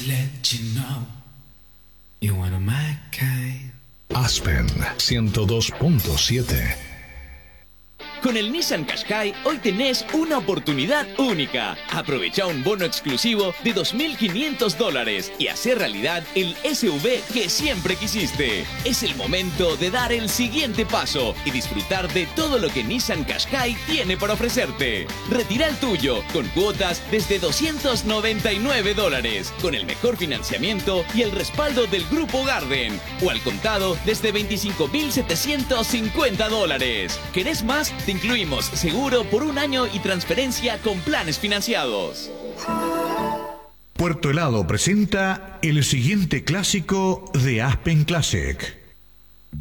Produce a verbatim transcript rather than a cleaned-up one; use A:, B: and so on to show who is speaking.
A: Aspen ciento dos punto siete.
B: Con el Nissan Qashqai hoy tenés una oportunidad única. Aprovecha un bono exclusivo de dos mil quinientos dólares y hacer realidad el S U V que siempre quisiste. Es el momento de dar el siguiente paso y disfrutar de todo lo que Nissan Qashqai tiene para ofrecerte. Retira el tuyo con cuotas desde doscientos noventa y nueve dólares, con el mejor financiamiento y el respaldo del Grupo Garden, o al contado desde veinticinco mil setecientos cincuenta dólares. ¿Querés más? Te incluimos seguro por un año y transferencia con planes financiados.
C: Puerto Helado presenta el siguiente clásico de Aspen Classic.